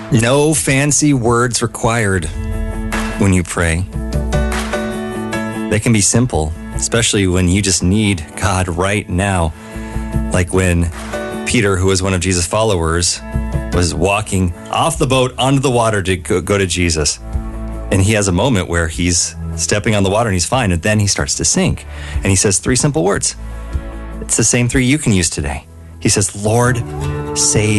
No fancy words required when you pray. They can be simple, especially when you just need God right now. Like when Peter, who was one of Jesus' followers, was walking off the boat onto the water to go to Jesus. And he has a moment where he's stepping on the water and he's fine. And then he starts to sink. And he says 3 simple words. It's the same 3 you can use today. He says, Lord, save